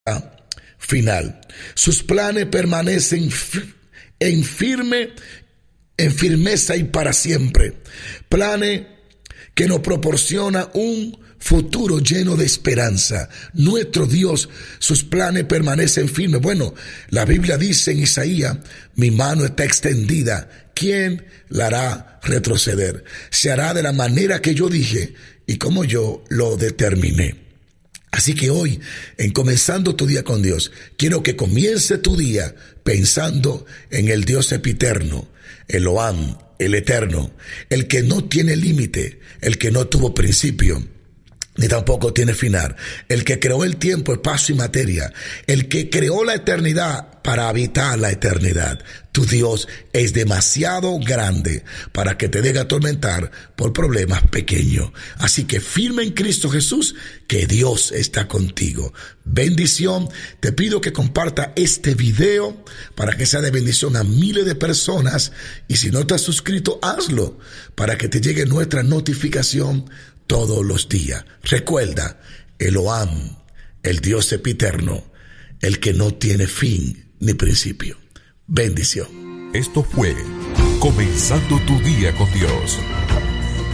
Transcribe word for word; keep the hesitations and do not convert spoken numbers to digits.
final. Sus planes permanecen en firme, en firmeza y para siempre. Planes que nos proporciona un futuro lleno de esperanza. Nuestro Dios, sus planes permanecen firmes. Bueno, la Biblia dice en Isaías, mi mano está extendida, ¿quién la hará retroceder? Se hará de la manera que yo dije y como yo lo determiné. Así que hoy, en comenzando tu día con Dios, quiero que comience tu día pensando en el Dios epiterno, Elohim, el eterno, el que no tiene límite, el que no tuvo principio, ni tampoco tiene final, el que creó el tiempo, espacio y materia, el que creó la eternidad para habitar la eternidad. Tu Dios es demasiado grande para que te deje atormentar por problemas pequeños. Así que firme en Cristo Jesús, que Dios está contigo. Bendición. Te pido que comparta este video para que sea de bendición a miles de personas. Y si no te has suscrito, hazlo para que te llegue nuestra notificación todos los días. Recuerda, Elohim, el Dios epiterno, el que no tiene fin ni principio. Bendición. Esto fue Comenzando tu día con Dios.